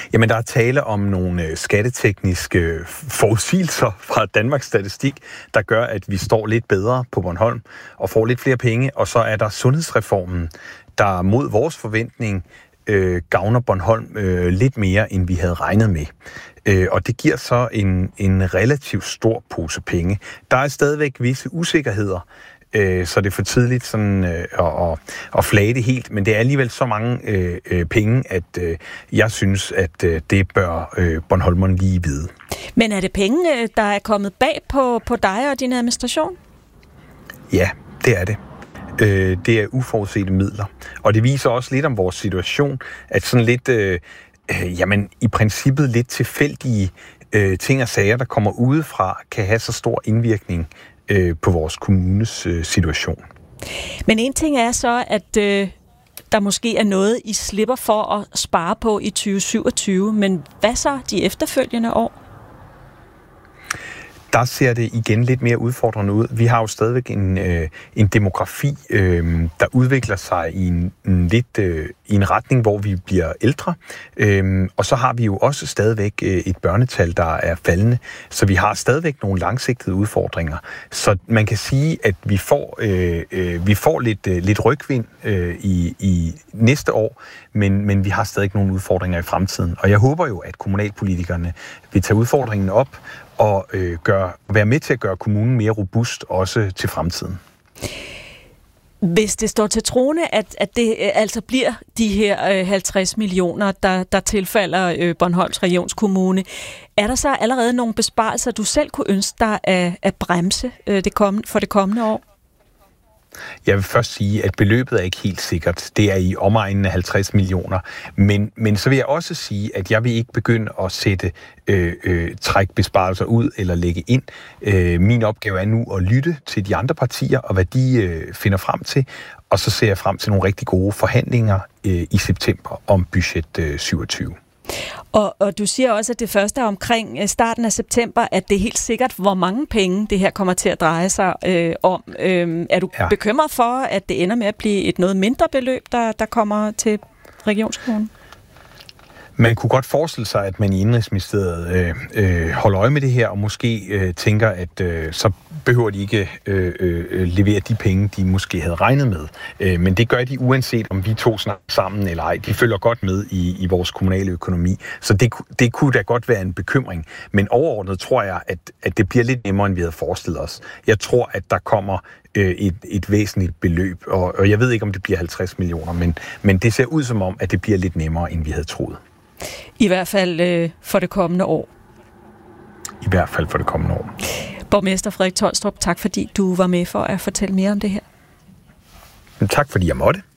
Jamen, der er tale om nogle skattetekniske forudsigelser fra Danmarks Statistik, der gør, at vi står lidt bedre på Bornholm og får lidt flere penge. Og så er der sundhedsreformen, der mod vores forventning gavner Bornholm lidt mere, end vi havde regnet med. Og det giver så en relativt stor pose penge. Der er stadigvæk visse usikkerheder, så det er for tidligt sådan, at flage det helt, men det er alligevel så mange penge, at jeg synes, at det bør Bornholmerne lige vide. Men er det penge, der er kommet bag på dig og din administration? Ja, det er det. Det er uforudsete midler. Og det viser også lidt om vores situation, at sådan lidt, i princippet lidt tilfældige ting og sager, der kommer udefra, kan have så stor indvirkning på vores kommunes situation. Men en ting er så, at der måske er noget, I slipper for at spare på i 2027, men hvad så de efterfølgende år? Der ser det igen lidt mere udfordrende ud. Vi har jo stadigvæk en demografi, der udvikler sig i en retning, hvor vi bliver ældre. Og så har vi jo også stadigvæk et børnetal, der er faldende. Så vi har stadigvæk nogle langsigtede udfordringer. Så man kan sige, at vi får lidt rygvind i næste år, men vi har stadig nogle udfordringer i fremtiden. Og jeg håber jo, at kommunalpolitikerne vil tage udfordringen op og være med til at gøre kommunen mere robust, også til fremtiden. Hvis det står til troende, at det altså bliver de her 50 millioner, der tilfalder Bornholms Regionskommune, er der så allerede nogle besparelser, du selv kunne ønske dig at bremse for det kommende år? Jeg vil først sige, at beløbet er ikke helt sikkert. Det er i omegnen af 50 millioner. Men så vil jeg også sige, at jeg vil ikke begynde at trække besparelser ud eller lægge ind. Min opgave er nu at lytte til de andre partier og hvad de finder frem til. Og så ser jeg frem til nogle rigtig gode forhandlinger i september om budget 27. Og du siger også, at det første er omkring starten af september, at det er helt sikkert, hvor mange penge det her kommer til at dreje sig om. Er du bekymret for, at det ender med at blive et noget mindre beløb, der kommer til Regionskommunen? Man kunne godt forestille sig, at man i Indenrigsministeriet holder øje med det her, og måske tænker, at så behøver de ikke levere de penge, de måske havde regnet med. Men det gør de uanset, om vi to snakker sammen eller ej. De følger godt med i vores kommunale økonomi. Så det kunne da godt være en bekymring. Men overordnet tror jeg, at det bliver lidt nemmere, end vi havde forestillet os. Jeg tror, at der kommer et væsentligt beløb, og jeg ved ikke, om det bliver 50 millioner, men det ser ud som om, at det bliver lidt nemmere, end vi havde troet. I hvert fald for det kommende år. I hvert fald for det kommende år. Borgmester Frederik Tolstrup, tak fordi du var med for at fortælle mere om det her. Tak fordi jeg måtte.